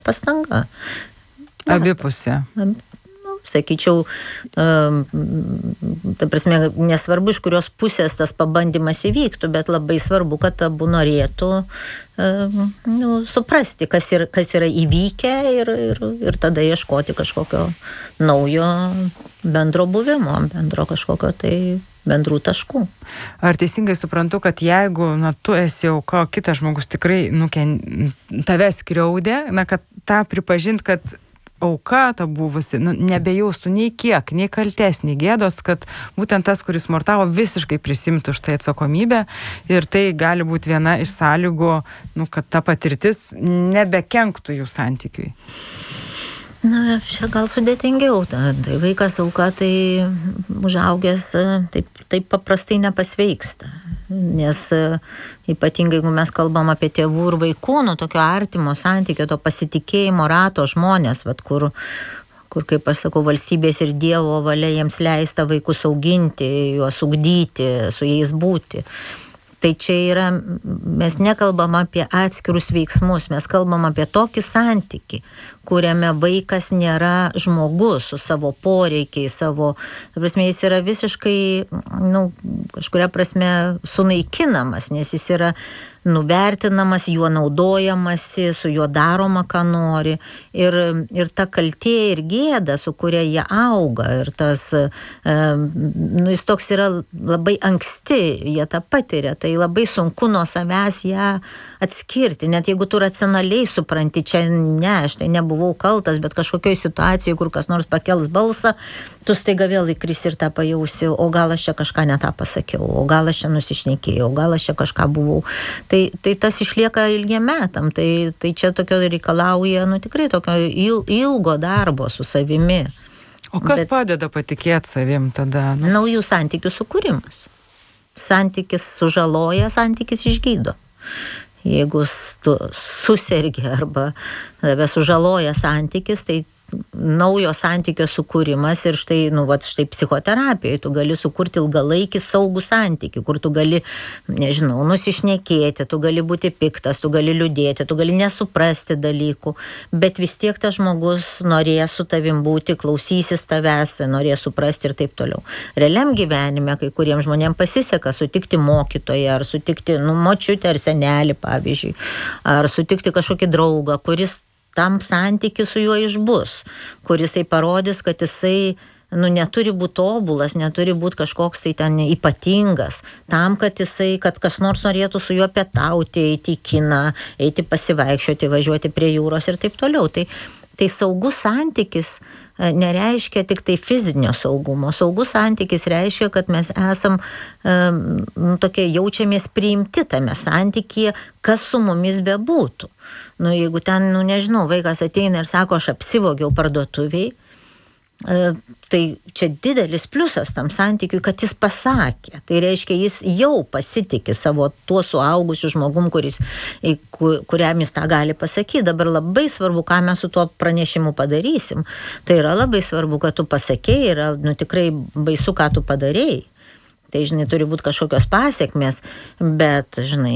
pastanga. Abipusė. Sakyčiau, ta prasme, nesvarbu, iš kurios pusės tas pabandymas įvyktų, bet labai svarbu, kad abu norėtų suprasti, kas yra įvykę ir tada ieškoti kažkokio naujo bendro buvimo, bendro kažkokio tai bendrų taškų. Ar teisingai suprantu, kad jeigu tu esi auka, kitas žmogus tikrai tave skriaudė, kad tą pripažint, kad auka ta buvusi, nebejaustų nei kiek, nei kaltės, nei gėdos, kad būtent tas, kuris smurtavo, visiškai prisimtų už tai atsakomybę ir tai gali būti viena iš sąlygų, kad ta patirtis nebekenktų jų santykiui. Čia gal sudėtingiau. Tai vaikas auka, tai užaugęs taip paprastai nepasveiksta. Nes ypatingai, jeigu mes kalbam apie tėvų ir vaikų, tokio artimo santykio, to pasitikėjimo rato žmonės, kur, kaip aš sakau, valstybės ir Dievo valia jiems leista vaikus auginti, juos ugdyti, su jais būti. Tai čia yra, mes nekalbam apie atskirus veiksmus, mes kalbam apie tokį santykį, kuriame vaikas nėra žmogus su savo poreikiais, prasme, jis yra visiškai, kažkuria prasme sunaikinamas, nes jis yra nuvertinamas, juo naudojamasi, su juo daroma, ką nori. Ir ta kaltė ir gėda, su kuria jie auga, ir tas, jis toks yra labai anksti, jie tą patiria, tai labai sunku nuo savęs ją atskirti, net jeigu tu racionaliai supranti, čia aš tai nebuvau kaltas, bet kažkokioj situacijoje, kur kas nors pakels balsą, tu staiga vėl įkrisi ir tą pajausi, o gal aš čia kažką ne tą pasakiau, o gal aš čia nusišnekėjau, o gal aš čia kažką buvau. Tai tas išlieka ilgiem metam, tai čia tokio reikalauja, tikrai tokio ilgo darbo su savimi. O kas padeda patikėti savim tada? Naujų santykių sukūrimas. Santykis sužaloja, santykis išgydo. Jeigu tu susergi arba tave sužaloja santykis, tai naujo santykio sukūrimas ir štai psichoterapijoje tu gali sukurti ilgalaikį saugų santykį, kur tu gali, nusišnekėti, tu gali būti piktas, tu gali liūdėti, tu gali nesuprasti dalykų, bet vis tiek tas žmogus norės su tavim būti, klausysis tavęs, norės suprasti ir taip toliau. Realiam gyvenime kai kuriems žmonėms pasiseka sutikti mokytoją, ar sutikti močiutę ar senelį, pavyzdžiui, ar sutikti kažkokį draugą, kuris tam santykiu su juo išbus, kuris parodys, kad jisai neturi būti tobulas, neturi būti kažkoks tai ten ypatingas, tam, kad kas nors norėtų su juo pietauti, eiti į kiną, eiti pasivaikščioti, važiuoti prie jūros ir taip toliau. Tai saugus santykis nereiškia tik tai fizinio saugumo. Saugus santykis reiškia, kad mes esam tokie jaučiamės priimti tame santykyje, kas su mumis bebūtų. Jeigu ten, vaikas ateina ir sako, aš apsivogiau parduotuviai, tai čia didelis pliusas tam santykiui, kad jis pasakė. Tai reiškia, jis jau pasitikė savo tuo suaugusiu žmogum, kuriam jis tą gali pasakyti. Dabar labai svarbu, ką mes su tuo pranešimu padarysim. Tai yra labai svarbu, kad tu pasakėjai, yra tikrai baisu, ką tu padarėjai. Tai, turi būti kažkokios pasiekmės, bet,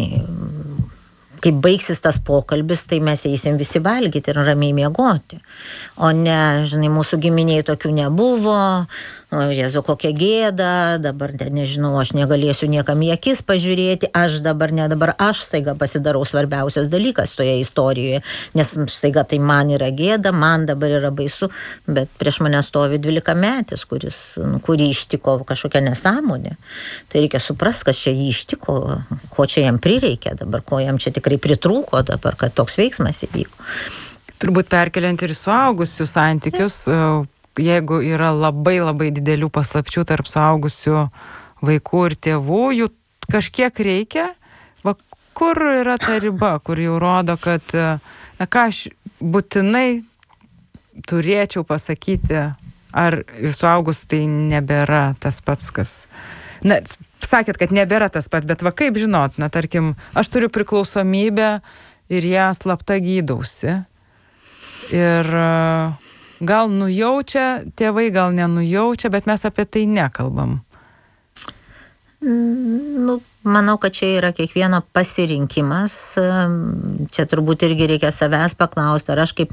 kai baigsis tas pokalbis, tai mes eisim visi valgyti ir ramiai miegoti. O ne, mūsų giminiai tokių nebuvo, Jėzu, kokia gėda, dabar nežinau, aš negalėsiu niekam į akis pažiūrėti, aš staiga pasidarau svarbiausias dalykas toje istorijoje, nes staiga tai man yra gėda, man dabar yra baisu, bet prieš mane stovi 12-metis, kurį ištiko kažkokia nesąmonė. Tai reikia suprasti, kas čia jį ištiko, ko čia jam prireikė dabar, ko jam čia tikrai pritrūko dabar, kad toks veiksmas įvyko. Turbūt perkeliant ir suaugusių santykius, jeigu yra labai labai didelių paslapčių tarp suaugusių vaikų ir tėvų, jų kažkiek reikia, kur yra ta riba, kur jau rodo, kad ką aš būtinai turėčiau pasakyti, ar suaugus tai nebėra tas pats, kas... Sakėt, kad nebėra tas pats, bet kaip žinot, tarkim, aš turiu priklausomybę ir ją slapta gydausi. Ir gal nujaučia tėvai, gal nenujaučia, bet mes apie tai nekalbam. Manau, kad čia yra kiekvieno pasirinkimas. Čia turbūt irgi reikia savęs paklausti, ar aš kaip